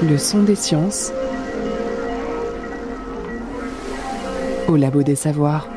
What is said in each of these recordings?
Le son des sciences au Labo des Savoirs.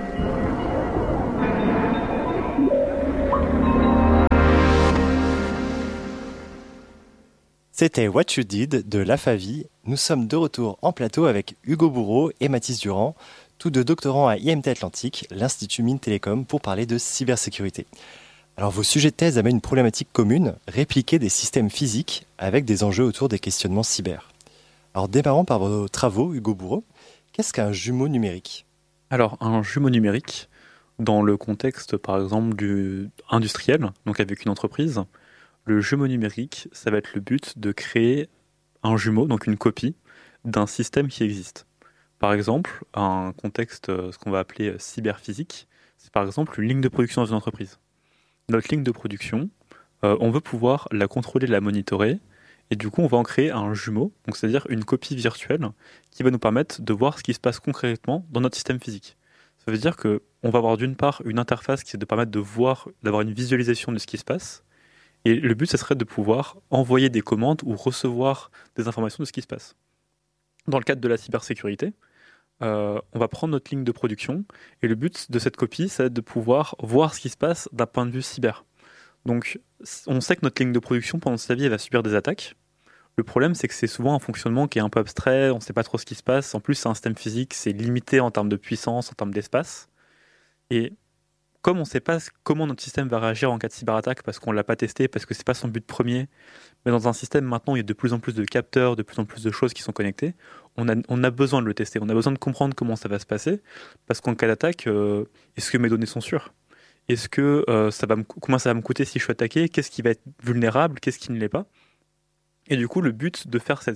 C'était What You Did de l'AFAVI. Nous sommes de retour en plateau avec Hugo Bourreau et Mathis Durand, tous deux doctorants à IMT Atlantique, l'Institut Mines Télécom, pour parler de cybersécurité. Alors vos sujets de thèse amènent une problématique commune, répliquer des systèmes physiques avec des enjeux autour des questionnements cyber. Alors démarrons par vos travaux, Hugo Bourreau. Qu'est-ce qu'un jumeau numérique ? Alors un jumeau numérique, dans le contexte par exemple industriel, donc avec une entreprise, le jumeau numérique, ça va être le but de créer un jumeau, donc une copie, d'un système qui existe. Par exemple, un contexte, ce qu'on va appeler cyberphysique, c'est par exemple une ligne de production dans une entreprise. Notre ligne de production, on veut pouvoir la contrôler, la monitorer, et du coup on va en créer un jumeau, donc c'est-à-dire une copie virtuelle, qui va nous permettre de voir ce qui se passe concrètement dans notre système physique. Ça veut dire qu'on va avoir d'une part une interface qui va nous permettre de voir, d'avoir une visualisation de ce qui se passe, et le but, ça serait de pouvoir envoyer des commandes ou recevoir des informations de ce qui se passe. Dans le cadre de la cybersécurité, on va prendre notre ligne de production et le but de cette copie, c'est de pouvoir voir ce qui se passe d'un point de vue cyber. Donc, on sait que notre ligne de production, pendant sa vie, elle va subir des attaques. Le problème, c'est que c'est souvent un fonctionnement qui est un peu abstrait, on ne sait pas trop ce qui se passe. En plus, c'est un système physique, c'est limité en termes de puissance, en termes d'espace. Et comme on ne sait pas comment notre système va réagir en cas de cyberattaque, parce qu'on ne l'a pas testé, parce que ce n'est pas son but premier, mais dans un système maintenant, il y a de plus en plus de capteurs, de plus en plus de choses qui sont connectées, on a besoin de le tester, on a besoin de comprendre comment ça va se passer, parce qu'en cas d'attaque, est-ce que mes données sont sûres ? Est-ce que comment ça va me coûter si je suis attaqué ? Qu'est-ce qui va être vulnérable ? Qu'est-ce qui ne l'est pas ? Et du coup, le but de faire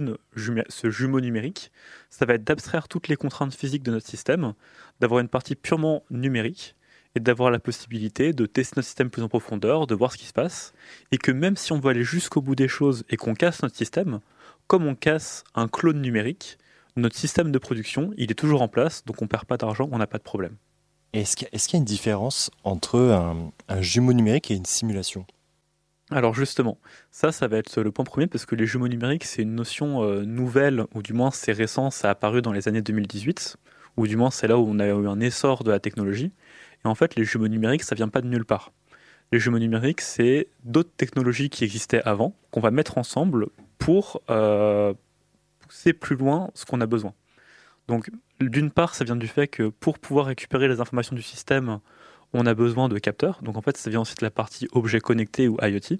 ce jumeau numérique, ça va être d'abstraire toutes les contraintes physiques de notre système, d'avoir une partie purement numérique, et d'avoir la possibilité de tester notre système plus en profondeur, de voir ce qui se passe, et que même si on veut aller jusqu'au bout des choses et qu'on casse notre système, comme on casse un clone numérique, notre système de production, il est toujours en place, donc on perd pas d'argent, on n'a pas de problème. Est-ce qu'il y a une différence entre un jumeau numérique et une simulation ? Alors justement, ça va être le point premier, parce que les jumeaux numériques, c'est une notion nouvelle, ou du moins c'est récent, ça a apparu dans les années 2018, ou du moins c'est là où on a eu un essor de la technologie. Et en fait, les jumeaux numériques, ça vient pas de nulle part. Les jumeaux numériques, c'est d'autres technologies qui existaient avant, qu'on va mettre ensemble pour pousser plus loin ce qu'on a besoin. Donc, d'une part, ça vient du fait que pour pouvoir récupérer les informations du système, on a besoin de capteurs. Donc, en fait, ça vient aussi de la partie objets connectés ou IoT.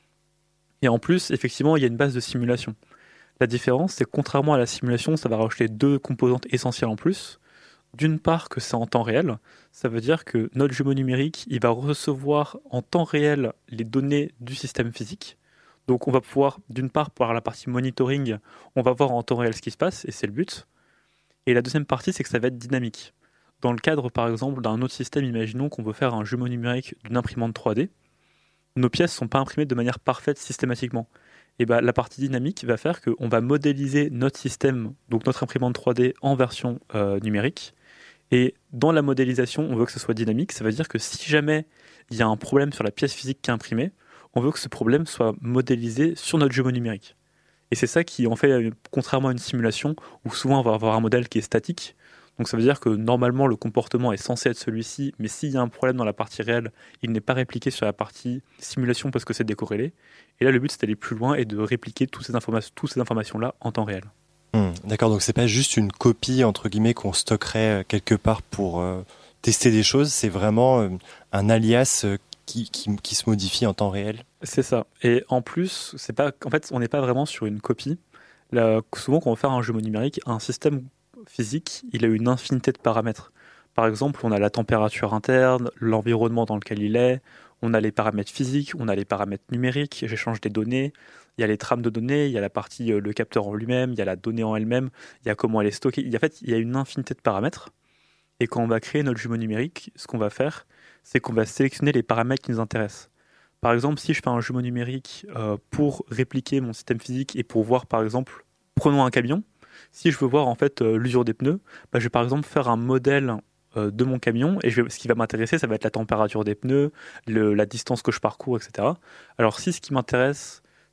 Et en plus, effectivement, il y a une base de simulation. La différence, c'est que contrairement à la simulation, ça va rajouter deux composantes essentielles en plus. D'une part, que c'est en temps réel, ça veut dire que notre jumeau numérique, il va recevoir en temps réel les données du système physique. Donc on va pouvoir, d'une part, par la partie monitoring, on va voir en temps réel ce qui se passe, et c'est le but. Et la deuxième partie, c'est que ça va être dynamique. Dans le cadre, par exemple, d'un autre système, imaginons qu'on veut faire un jumeau numérique d'une imprimante 3D, nos pièces ne sont pas imprimées de manière parfaite systématiquement. Et la partie dynamique va faire qu'on va modéliser notre système, donc notre imprimante 3D, en version numérique. Et dans la modélisation, on veut que ce soit dynamique. Ça veut dire que si jamais il y a un problème sur la pièce physique qui est imprimée, on veut que ce problème soit modélisé sur notre jumeau numérique. Et c'est ça qui en fait, contrairement à une simulation, où souvent on va avoir un modèle qui est statique. Donc ça veut dire que normalement le comportement est censé être celui-ci, mais s'il y a un problème dans la partie réelle, il n'est pas répliqué sur la partie simulation parce que c'est décorrélé. Et là, le but, c'est d'aller plus loin et de répliquer toutes ces informations-là en temps réel. D'accord, donc c'est pas juste une copie entre guillemets qu'on stockerait quelque part pour tester des choses, c'est vraiment un alias qui se modifie en temps réel. C'est ça. Et en plus, en fait, on n'est pas vraiment sur une copie. Là, souvent, quand on va faire un jumeau numérique, un système physique, il a une infinité de paramètres. Par exemple, on a la température interne, l'environnement dans lequel il est, on a les paramètres physiques, on a les paramètres numériques, j'échange des données, il y a les trames de données, il y a la partie, le capteur en lui-même, il y a la donnée en elle-même, il y a comment elle est stockée. En fait, il y a une infinité de paramètres. Et quand on va créer notre jumeau numérique, ce qu'on va faire, c'est qu'on va sélectionner les paramètres qui nous intéressent. Par exemple, si je fais un jumeau numérique pour répliquer mon système physique et pour voir, par exemple, prenons un camion, si je veux voir en fait l'usure des pneus, je vais par exemple faire un modèle de mon camion et ce qui va m'intéresser, ça va être la température des pneus, la distance que je parcours, etc. Alors si ce qui m'intéresse,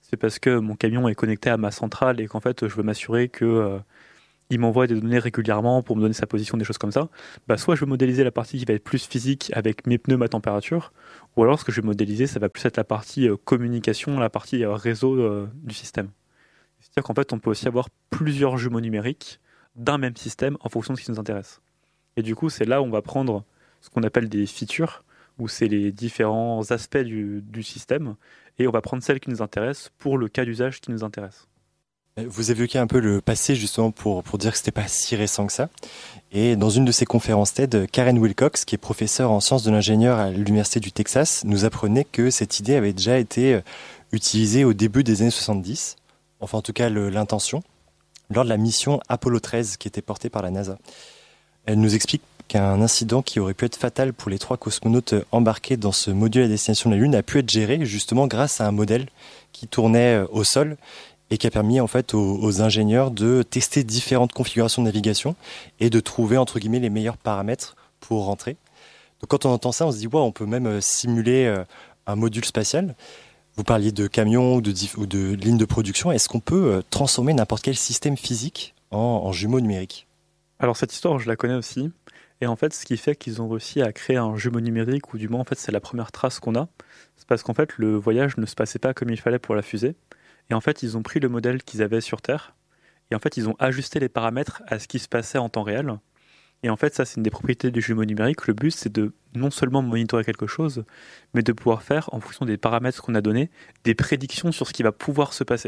C'est parce que mon camion est connecté à ma centrale et qu'en fait, je veux m'assurer que il m'envoie des données régulièrement pour me donner sa position, des choses comme ça. Soit je vais modéliser la partie qui va être plus physique avec mes pneus, ma température, ou alors ce que je vais modéliser, ça va plus être la partie communication, la partie réseau du système. C'est-à-dire qu'en fait, on peut aussi avoir plusieurs jumeaux numériques d'un même système en fonction de ce qui nous intéresse. Et du coup, c'est là où on va prendre ce qu'on appelle des features, où c'est les différents aspects du système, et on va prendre celles qui nous intéressent pour le cas d'usage qui nous intéresse. Vous évoquez un peu le passé justement pour dire que c'était pas si récent que ça. Et dans une de ces conférences TED, Karen Wilcox, qui est professeure en sciences de l'ingénieur à l'Université du Texas, nous apprenait que cette idée avait déjà été utilisée au début des années 70, enfin en tout cas l'intention, lors de la mission Apollo 13 qui était portée par la NASA. Elle nous explique qu'un incident qui aurait pu être fatal pour les 3 cosmonautes embarqués dans ce module à destination de la Lune a pu être géré justement grâce à un modèle qui tournait au sol et qui a permis en fait aux ingénieurs de tester différentes configurations de navigation et de trouver entre guillemets les meilleurs paramètres pour rentrer. Donc quand on entend ça, on se dit ouais, on peut même simuler un module spatial. Vous parliez de camions ou de lignes de production. Est-ce qu'on peut transformer n'importe quel système physique en jumeau numérique? Alors cette histoire, je la connais aussi. Et en fait, ce qui fait qu'ils ont réussi à créer un jumeau numérique, ou du moins en fait c'est la première trace qu'on a, c'est parce qu'en fait le voyage ne se passait pas comme il fallait pour la fusée. Et en fait, ils ont pris le modèle qu'ils avaient sur Terre, et en fait, ils ont ajusté les paramètres à ce qui se passait en temps réel. Et en fait, ça, c'est une des propriétés du jumeau numérique. Le but, c'est de non seulement monitorer quelque chose, mais de pouvoir faire, en fonction des paramètres qu'on a donnés, des prédictions sur ce qui va pouvoir se passer.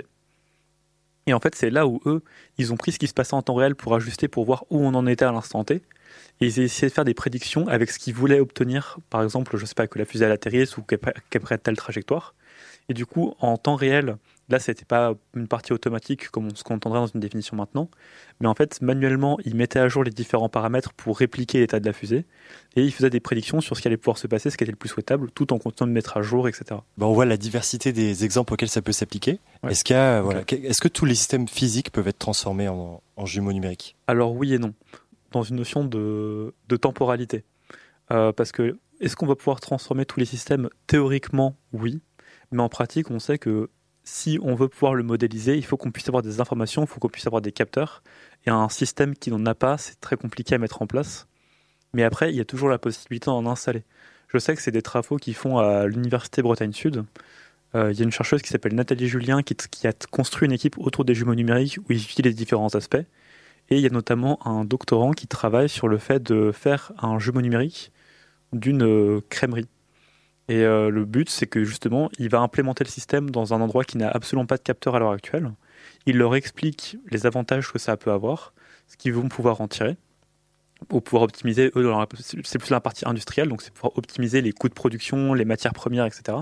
Et en fait, c'est là où eux, ils ont pris ce qui se passait en temps réel pour ajuster, pour voir où on en était à l'instant T. Et ils ont essayé de faire des prédictions avec ce qu'ils voulaient obtenir. Par exemple, je sais pas, que la fusée elle atterrisse ou qu'elle prenne telle trajectoire. Et du coup, en temps réel, là, c'était pas une partie automatique comme ce qu'on entendrait dans une définition maintenant, mais en fait, manuellement, ils mettaient à jour les différents paramètres pour répliquer l'état de la fusée, et ils faisaient des prédictions sur ce qui allait pouvoir se passer, ce qui était le plus souhaitable, tout en continuant de mettre à jour, etc. On voit la diversité des exemples auxquels ça peut s'appliquer. Ouais. Est-ce est-ce que tous les systèmes physiques peuvent être transformés en jumeaux numériques? Alors oui et non, dans une notion de temporalité. Parce que, est-ce qu'on va pouvoir transformer tous les systèmes? Théoriquement, oui, mais en pratique, on sait que si on veut pouvoir le modéliser, il faut qu'on puisse avoir des informations, il faut qu'on puisse avoir des capteurs. Et un système qui n'en a pas, c'est très compliqué à mettre en place. Mais après, il y a toujours la possibilité d'en installer. Je sais que c'est des travaux qu'ils font à l'Université Bretagne Sud. Il y a une chercheuse qui s'appelle Nathalie Julien qui a construit une équipe autour des jumeaux numériques où ils utilisent les différents aspects. Et il y a notamment un doctorant qui travaille sur le fait de faire un jumeau numérique d'une crèmerie. Et le but, c'est que justement, il va implémenter le système dans un endroit qui n'a absolument pas de capteur à l'heure actuelle. Il leur explique les avantages que ça peut avoir, ce qu'ils vont pouvoir en tirer, pour pouvoir optimiser, c'est plus la partie industrielle, donc c'est pouvoir optimiser les coûts de production, les matières premières, etc.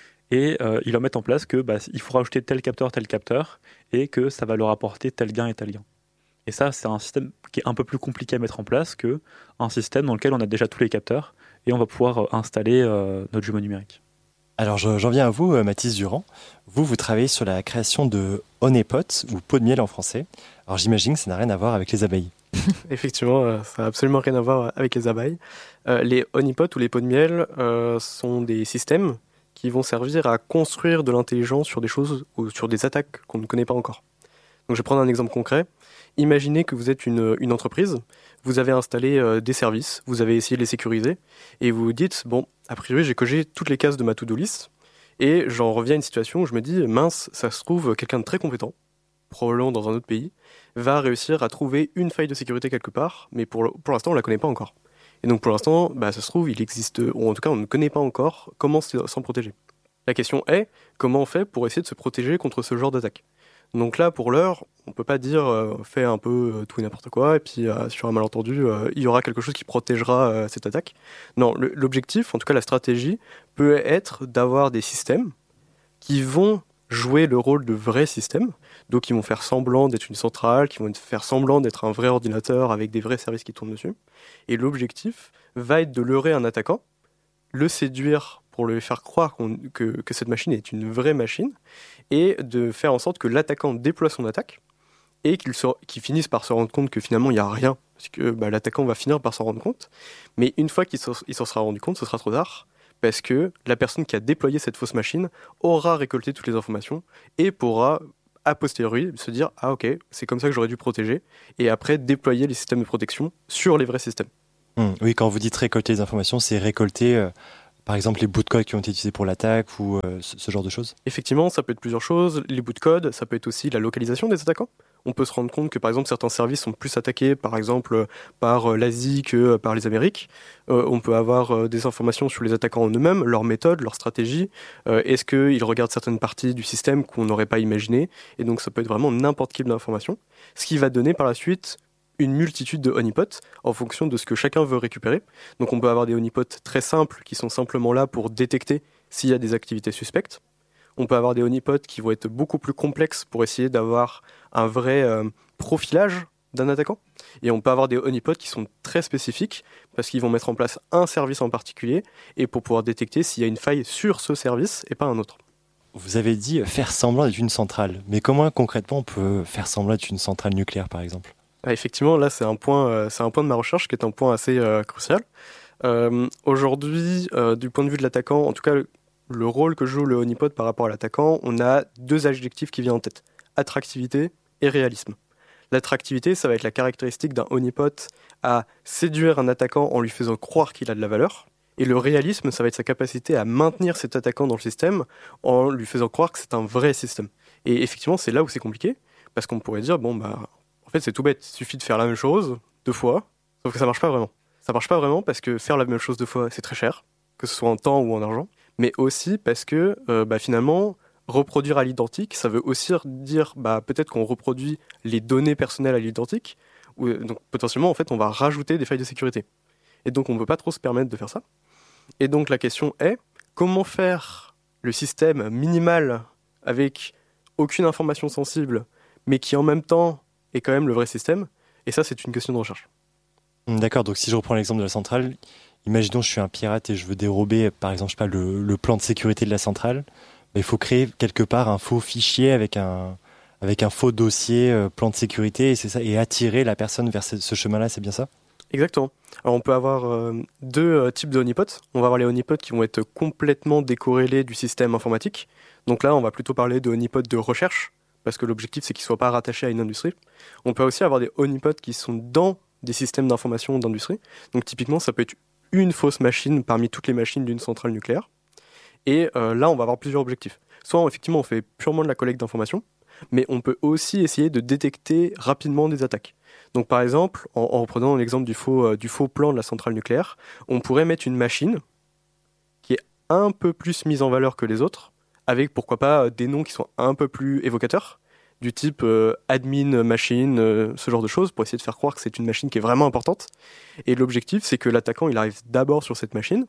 Et ils leur mettent en place que il faut rajouter tel capteur, et que ça va leur apporter tel gain et tel gain. Et ça, c'est un système qui est un peu plus compliqué à mettre en place qu'un système dans lequel on a déjà tous les capteurs, et on va pouvoir installer notre jumeau numérique. Alors j'en viens à vous, Mathis Durand. Vous travaillez sur la création de honeypot, ou pot de miel en français. Alors j'imagine que ça n'a rien à voir avec les abeilles. Effectivement, ça n'a absolument rien à voir avec les abeilles. Les honeypots ou les pots de miel sont des systèmes qui vont servir à construire de l'intelligence sur des choses ou sur des attaques qu'on ne connaît pas encore. Donc je vais prendre un exemple concret. Imaginez que vous êtes une entreprise, vous avez installé des services, vous avez essayé de les sécuriser, et vous vous dites, bon, a priori j'ai coché toutes les cases de ma to-do list, et j'en reviens à une situation où je me dis, mince, ça se trouve, quelqu'un de très compétent, probablement dans un autre pays, va réussir à trouver une faille de sécurité quelque part, mais pour l'instant on ne la connaît pas encore. Et donc pour l'instant, ça se trouve, il existe, ou en tout cas on ne connaît pas encore comment s'en protéger. La question est, comment on fait pour essayer de se protéger contre ce genre d'attaque ? Donc là, pour l'heure, on peut pas dire fais un peu tout et n'importe quoi, et puis sur un malentendu, il y aura quelque chose qui protégera cette attaque. Non, l'objectif, en tout cas la stratégie, peut être d'avoir des systèmes qui vont jouer le rôle de vrais systèmes, donc qui vont faire semblant d'être une centrale, qui vont faire semblant d'être un vrai ordinateur avec des vrais services qui tournent dessus. Et l'objectif va être de leurrer un attaquant, le séduire pour lui faire croire que cette machine est une vraie machine, et de faire en sorte que l'attaquant déploie son attaque, et qu'il finisse par se rendre compte que finalement il n'y a rien, parce que l'attaquant va finir par s'en rendre compte, mais une fois qu'il s'en sera rendu compte, ce sera trop tard, parce que la personne qui a déployé cette fausse machine aura récolté toutes les informations et pourra a posteriori se dire « Ah ok, c'est comme ça que j'aurais dû protéger » et après déployer les systèmes de protection sur les vrais systèmes. Oui, quand vous dites récolter les informations, c'est récolter par exemple les bouts de code qui ont été utilisés pour l'attaque ou ce genre de choses? Effectivement, ça peut être plusieurs choses. Les bouts de code, ça peut être aussi la localisation des attaquants. On peut se rendre compte que par exemple certains services sont plus attaqués par exemple par l'Asie que par les Amériques. On peut avoir des informations sur les attaquants en eux-mêmes, leurs méthodes, leurs stratégies. Est-ce qu'ils regardent certaines parties du système qu'on n'aurait pas imaginé? Et donc ça peut être vraiment n'importe quelle information. Ce qui va donner par la suite une multitude de honeypots en fonction de ce que chacun veut récupérer. Donc on peut avoir des honeypots très simples qui sont simplement là pour détecter s'il y a des activités suspectes. On peut avoir des honeypots qui vont être beaucoup plus complexes pour essayer d'avoir un vrai profilage d'un attaquant. Et on peut avoir des honeypots qui sont très spécifiques parce qu'ils vont mettre en place un service en particulier et pour pouvoir détecter s'il y a une faille sur ce service et pas un autre. Vous avez dit faire semblant d'être une centrale. Mais comment concrètement on peut faire semblant d'être une centrale nucléaire par exemple? Effectivement, là c'est un point de ma recherche qui est un point assez crucial. Aujourd'hui, du point de vue de l'attaquant, en tout cas le rôle que joue le honeypot par rapport à l'attaquant, on a deux adjectifs qui viennent en tête, attractivité et réalisme. L'attractivité, ça va être la caractéristique d'un honeypot à séduire un attaquant en lui faisant croire qu'il a de la valeur. Et le réalisme, ça va être sa capacité à maintenir cet attaquant dans le système en lui faisant croire que c'est un vrai système. Et effectivement, c'est là où c'est compliqué, parce qu'on pourrait dire, en fait c'est tout bête, il suffit de faire la même chose 2 fois, sauf que ça marche pas vraiment. Ça marche pas vraiment parce que faire la même chose 2 fois, c'est très cher, que ce soit en temps ou en argent, mais aussi parce que finalement, reproduire à l'identique, ça veut aussi dire peut-être qu'on reproduit les données personnelles à l'identique, donc potentiellement en fait on va rajouter des failles de sécurité. Et donc on ne peut pas trop se permettre de faire ça. Et donc la question est, comment faire le système minimal avec aucune information sensible, mais qui en même temps est quand même le vrai système? Et ça, c'est une question de recherche. D'accord, donc si je reprends l'exemple de la centrale, imaginons que je suis un pirate et je veux dérober, par exemple, je sais pas, le plan de sécurité de la centrale. Il faut créer quelque part un faux fichier avec un faux dossier, plan de sécurité, et c'est ça, et attirer la personne vers ce chemin-là, c'est bien ça? Exactement. Alors on peut avoir 2 types de honeypots. On va avoir les honeypots qui vont être complètement décorrélés du système informatique. Donc là, on va plutôt parler de honeypots de recherche, parce que l'objectif, c'est qu'ils ne soient pas rattachés à une industrie. On peut aussi avoir des honeypots qui sont dans des systèmes d'information d'industrie. Donc typiquement, ça peut être une fausse machine parmi toutes les machines d'une centrale nucléaire. Et là, on va avoir plusieurs objectifs. Soit, effectivement, on fait purement de la collecte d'informations, mais on peut aussi essayer de détecter rapidement des attaques. Donc par exemple, en reprenant l'exemple du faux plan de la centrale nucléaire, on pourrait mettre une machine qui est un peu plus mise en valeur que les autres, avec pourquoi pas des noms qui sont un peu plus évocateurs, du type admin machine, ce genre de choses, pour essayer de faire croire que c'est une machine qui est vraiment importante. Et l'objectif, c'est que l'attaquant, il arrive d'abord sur cette machine,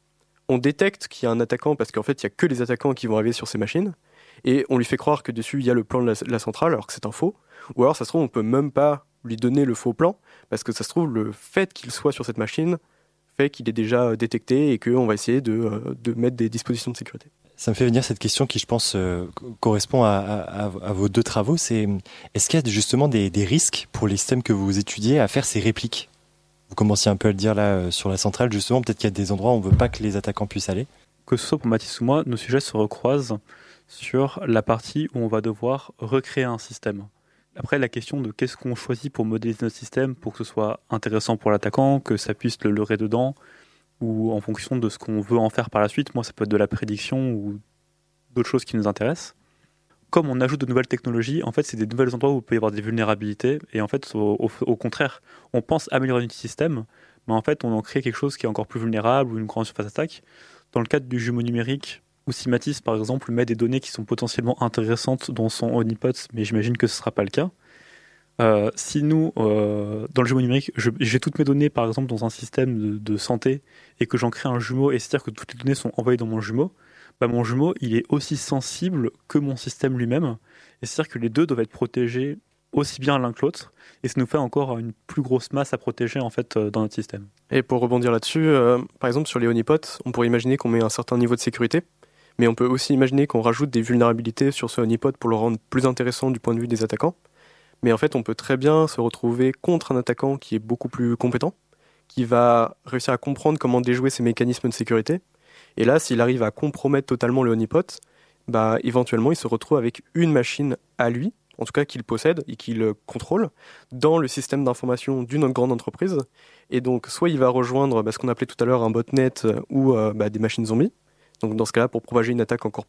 on détecte qu'il y a un attaquant parce qu'en fait, il n'y a que les attaquants qui vont arriver sur ces machines, et on lui fait croire que dessus, il y a le plan de la centrale, alors que c'est un faux. Ou alors, ça se trouve, on peut même pas lui donner le faux plan, parce que ça se trouve, le fait qu'il soit sur cette machine fait qu'il est déjà détecté et qu'on va essayer de mettre des dispositions de sécurité. Ça me fait venir cette question qui, je pense, correspond à vos 2 travaux. C'est est-ce qu'il y a justement des risques pour les systèmes que vous étudiez à faire ces répliques? Vous commenciez un peu à le dire là sur la centrale, justement, peut-être qu'il y a des endroits où on ne veut pas que les attaquants puissent aller. Que ce soit pour Mathis ou moi, nos sujets se recroisent sur la partie où on va devoir recréer un système. Après, la question de qu'est-ce qu'on choisit pour modéliser notre système pour que ce soit intéressant pour l'attaquant, que ça puisse le leurrer dedans, ou en fonction de ce qu'on veut en faire par la suite. Moi, ça peut être de la prédiction ou d'autres choses qui nous intéressent. Comme on ajoute de nouvelles technologies, en fait, c'est des nouveaux endroits où il peut y avoir des vulnérabilités. Et en fait, au contraire, on pense améliorer notre système, mais en fait, on en crée quelque chose qui est encore plus vulnérable ou une grande surface d'attaque. Dans le cadre du jumeau numérique, ou si Mathis, par exemple, met des données qui sont potentiellement intéressantes dans son honeypot, mais j'imagine que ce ne sera pas le cas. Si nous, dans le jumeau numérique, j'ai toutes mes données, par exemple, dans un système de santé, et que j'en crée un jumeau, et c'est-à-dire que toutes les données sont envoyées dans mon jumeau, mon jumeau, il est aussi sensible que mon système lui-même, et c'est-à-dire que les deux doivent être protégés aussi bien l'un que l'autre, et ça nous fait encore une plus grosse masse à protéger en fait dans notre système. Et pour rebondir là-dessus, par exemple sur les honeypots, on pourrait imaginer qu'on met un certain niveau de sécurité, mais on peut aussi imaginer qu'on rajoute des vulnérabilités sur ce honeypot pour le rendre plus intéressant du point de vue des attaquants. Mais en fait, on peut très bien se retrouver contre un attaquant qui est beaucoup plus compétent, qui va réussir à comprendre comment déjouer ces mécanismes de sécurité, Et là, s'il arrive à compromettre totalement le honeypot, bah, éventuellement, il se retrouve avec une machine à lui, en tout cas qu'il possède et qu'il contrôle, dans le système d'information d'une grande entreprise. Et donc, soit il va rejoindre ce qu'on appelait tout à l'heure un botnet ou des machines zombies. Donc, dans ce cas-là, pour propager une attaque encore